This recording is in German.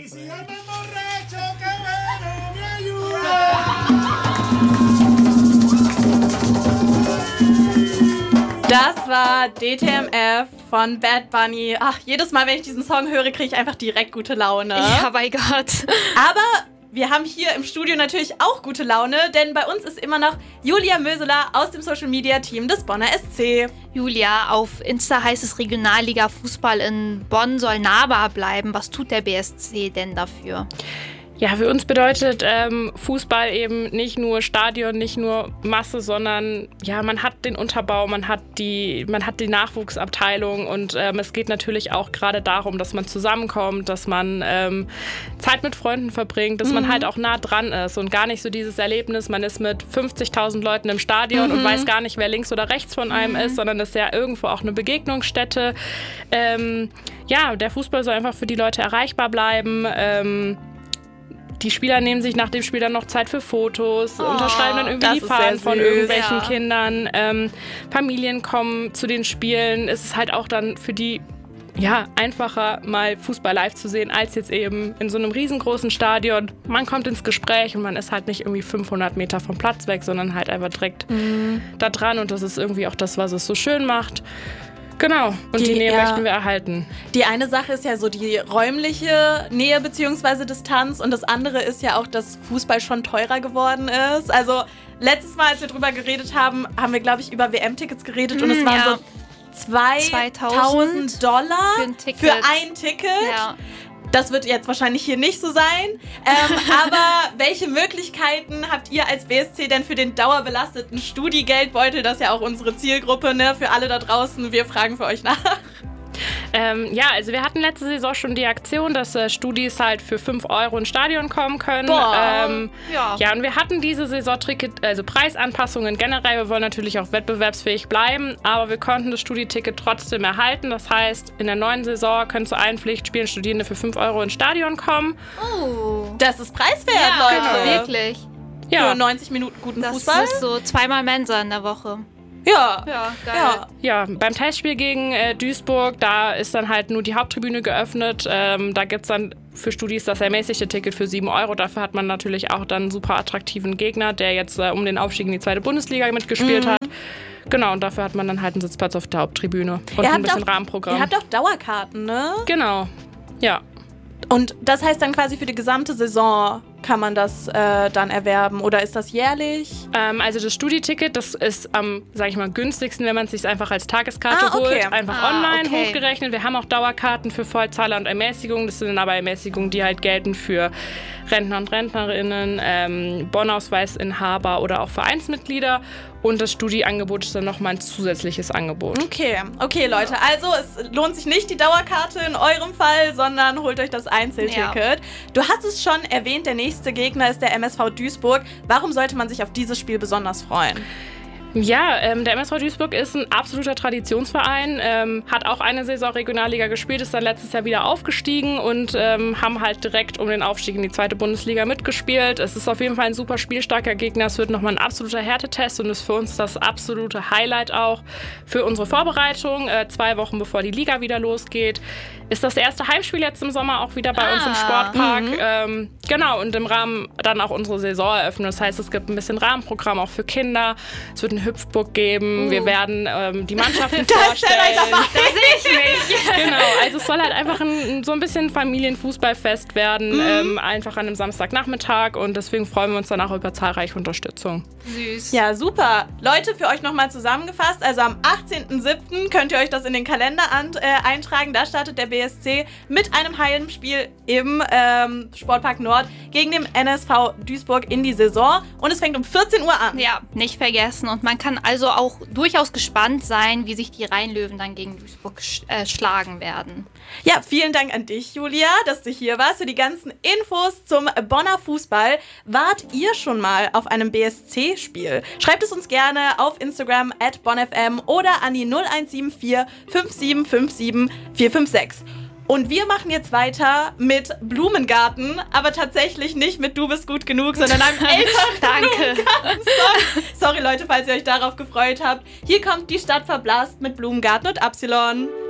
Y si yo me emborracho, qué bueno, me ayuda. Das war DTMF von Bad Bunny. Ach, jedes Mal, wenn ich diesen Song höre, kriege ich einfach direkt gute Laune. Ja, mein Gott. Aber wir haben hier im Studio natürlich auch gute Laune, denn bei uns ist immer noch Julia Möseler aus dem Social-Media-Team des Bonner SC. Julia, auf Insta heißt es, Regionalliga-Fußball in Bonn soll nahbar bleiben. Was tut der BSC denn dafür? Ja, für uns bedeutet Fußball eben nicht nur Stadion, nicht nur Masse, sondern ja, man hat den Unterbau, man hat die Nachwuchsabteilung und es geht natürlich auch gerade darum, dass man zusammenkommt, dass man Zeit mit Freunden verbringt, dass man halt auch nah dran ist und gar nicht so dieses Erlebnis, man ist mit 50.000 Leuten im Stadion und weiß gar nicht, wer links oder rechts von einem ist, sondern das ist ja irgendwo auch eine Begegnungsstätte. Ja, der Fußball soll einfach für die Leute erreichbar bleiben. Die Spieler nehmen sich nach dem Spiel dann noch Zeit für Fotos, unterschreiben dann irgendwie die Fahnen von irgendwelchen Kindern. Familien kommen zu den Spielen. Es ist halt auch dann für die einfacher, mal Fußball live zu sehen, als jetzt eben in so einem riesengroßen Stadion. Man kommt ins Gespräch und man ist halt nicht irgendwie 500 Meter vom Platz weg, sondern halt einfach direkt da dran. Und das ist irgendwie auch das, was es so schön macht. Genau, und die Nähe möchten wir erhalten. Die eine Sache ist ja so die räumliche Nähe bzw. Distanz und das andere ist ja auch, dass Fußball schon teurer geworden ist. Also letztes Mal, als wir drüber geredet haben, haben wir, glaube ich, über WM-Tickets geredet und es waren so $2.000 für ein Ticket. Ja. Das wird jetzt wahrscheinlich hier nicht so sein. Aber welche Möglichkeiten habt ihr als BSC denn für den dauerbelasteten Studi-Geldbeutel? Das ist ja auch unsere Zielgruppe, ne? Für alle da draußen. Wir fragen für euch nach. Also wir hatten letzte Saison schon die Aktion, dass Studis halt für 5 € ins Stadion kommen können. Und wir hatten diese Saison Preisanpassungen generell. Wir wollen natürlich auch wettbewerbsfähig bleiben, aber wir konnten das Studi-Ticket trotzdem erhalten. Das heißt, in der neuen Saison können zu allen Pflichtspielen Studierende für 5 € ins Stadion kommen. Oh, das ist preiswert, Leute. Genau. Wirklich. Ja. Für 90 Minuten guten Fußball. Das ist so 2-mal Mensa in der Woche. Ja, geil. Ja, beim Testspiel gegen Duisburg, da ist dann halt nur die Haupttribüne geöffnet. Da gibt es dann für Studis das ermäßigte Ticket für 7 €. Dafür hat man natürlich auch dann einen super attraktiven Gegner, der jetzt um den Aufstieg in die 2. Bundesliga mitgespielt hat. Genau, und dafür hat man dann halt einen Sitzplatz auf der Haupttribüne und ein bisschen Rahmenprogramm. Ihr habt auch Dauerkarten, ne? Genau, ja. Und das heißt dann quasi für die gesamte Saison kann man das dann erwerben oder ist das jährlich? Also das Studi-Ticket, das ist am, sag ich mal, günstigsten, wenn man es sich einfach als Tageskarte holt. Einfach online hochgerechnet. Wir haben auch Dauerkarten für Vollzahler und Ermäßigungen. Das sind dann aber Ermäßigungen, die halt gelten für Rentner und Rentnerinnen, Bonnausweisinhaber oder auch Vereinsmitglieder. Und das Studi-Angebot ist dann nochmal ein zusätzliches Angebot. Okay, Leute. Also es lohnt sich nicht die Dauerkarte in eurem Fall, sondern holt euch das Einzelticket. Ja. Du hast es schon erwähnt, der nächste Gegner ist der MSV Duisburg. Warum sollte man sich auf dieses Spiel besonders freuen? Ja, der MSV Duisburg ist ein absoluter Traditionsverein, hat auch eine Saison Regionalliga gespielt, ist dann letztes Jahr wieder aufgestiegen und haben halt direkt um den Aufstieg in die 2. Bundesliga mitgespielt. Es ist auf jeden Fall ein super spielstarker Gegner, es wird nochmal ein absoluter Härtetest und ist für uns das absolute Highlight auch für unsere Vorbereitung. 2 Wochen bevor die Liga wieder losgeht, ist das erste Heimspiel jetzt im Sommer auch wieder bei uns im Sportpark. Genau, und im Rahmen dann auch unsere Saison eröffnen. Das heißt, es gibt ein bisschen Rahmenprogramm auch für Kinder. Es wird eine Hüpfburg geben. Wir werden die Mannschaften vorstellen. Da sehe ich mich. Genau, also es soll halt einfach so ein bisschen Familienfußballfest werden. Einfach an einem Samstagnachmittag. Und deswegen freuen wir uns dann auch über zahlreiche Unterstützung. Süß. Ja, super. Leute, für euch nochmal zusammengefasst. Also am 18.07. könnt ihr euch das in den Kalender eintragen. Da startet der BSC mit einem Heimspiel im Sportpark Nord gegen den NSV Duisburg in die Saison. Und es fängt um 14 Uhr an. Ja, nicht vergessen. Und man kann also auch durchaus gespannt sein, wie sich die Rheinlöwen dann gegen Duisburg schlagen werden. Ja, vielen Dank an dich, Julia, dass du hier warst. Für die ganzen Infos zum Bonner Fußball. Wart ihr schon mal auf einem BSC-Spiel? Schreibt es uns gerne auf Instagram @bonnfm oder an die 0174 5757 456. Und wir machen jetzt weiter mit Blumengarten, aber tatsächlich nicht mit Du bist gut genug, sondern einem älteren Blumengarten-Song. Sorry Leute, falls ihr euch darauf gefreut habt. Hier kommt Die Stadt verblasst mit Blumengarten und Absilon.